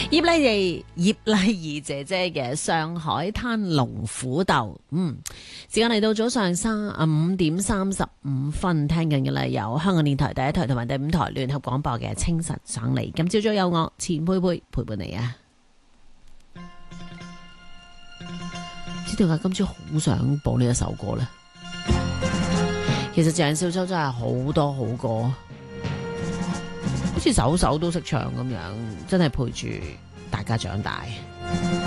葉麗儀姐姐嘅《上海灘龍虎鬥》。時間嚟到早上5:35，聽緊嘅咧有香港電台第一台同埋第五台聯合廣播嘅清晨上嚟。今朝早有我錢佩佩陪伴你啊！知道啊，今朝好想播呢一首歌咧。其實鄭少秋真係好多好歌，好似首首都識唱咁樣，真係陪住大家長大。